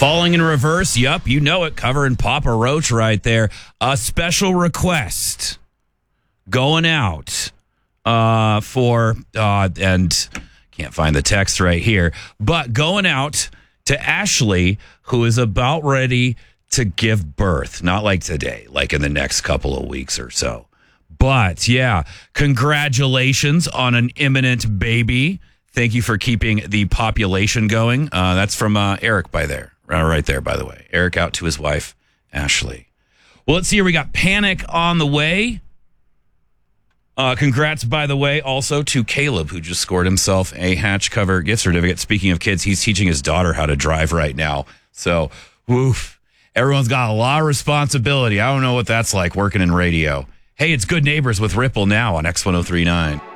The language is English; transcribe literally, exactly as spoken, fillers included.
Falling in reverse, yup, you know it, covering Papa Roach right there. A special request going out uh, for, uh, and can't find the text right here, but going out to Ashley, who is about ready to give birth. Not like today, like in the next couple of weeks or so. But yeah, congratulations on an imminent baby. Thank you for keeping the population going. Uh, that's from uh, Eric by there. Right there, by the way. Eric out to his wife, Ashley. Well, let's see here. We got Panic on the way. Uh, congrats, by the way, also to Caleb, who just scored himself a Hatch Cover gift certificate. Speaking of kids, he's teaching his daughter how to drive right now. So, woof. Everyone's got a lot of responsibility. I don't know what that's like working in radio. Hey, it's Good Neighbors with Ripple now on X ten thirty-nine.